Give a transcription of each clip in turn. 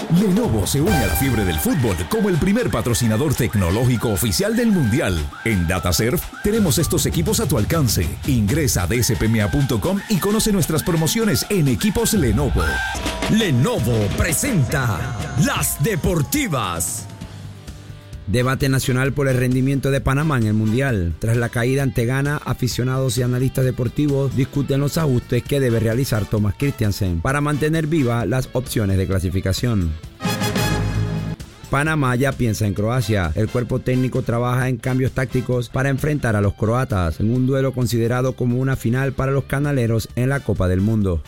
Lenovo se une a la fiebre del fútbol como el primer patrocinador tecnológico oficial del Mundial. En DataServe tenemos estos equipos a tu alcance. Ingresa a dspma.com y conoce nuestras promociones en equipos Lenovo. Lenovo presenta Las Deportivas. Debate nacional por el rendimiento de Panamá en el Mundial. Tras la caída ante Ghana, aficionados y analistas deportivos discuten los ajustes que debe realizar Thomas Christiansen para mantener vivas las opciones de clasificación. Panamá ya piensa en Croacia. El cuerpo técnico trabaja en cambios tácticos para enfrentar a los croatas en un duelo considerado como una final para los canaleros en la Copa del Mundo.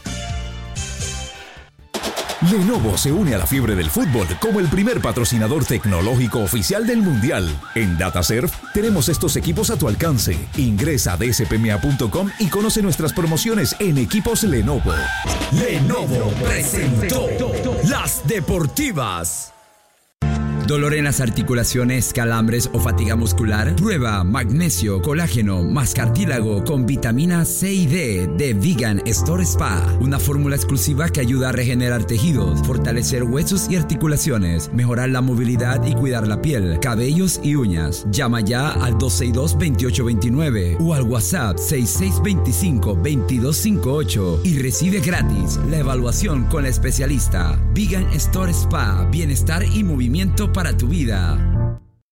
Lenovo se une a la fiebre del fútbol como el primer patrocinador tecnológico oficial del Mundial. En DataServe tenemos estos equipos a tu alcance. Ingresa a dspma.com y conoce nuestras promociones en equipos Lenovo. Lenovo presentó Las Deportivas. ¿Dolor en las articulaciones, calambres o fatiga muscular? Prueba magnesio, colágeno más cartílago con vitamina C y D de Vegan Store Spa. Una fórmula exclusiva que ayuda a regenerar tejidos, fortalecer huesos y articulaciones, mejorar la movilidad y cuidar la piel, cabellos y uñas. Llama ya al 262-2829 o al WhatsApp 6625-2258 y recibe gratis la evaluación con la especialista. Vegan Store Spa, bienestar y movimiento para tu vida.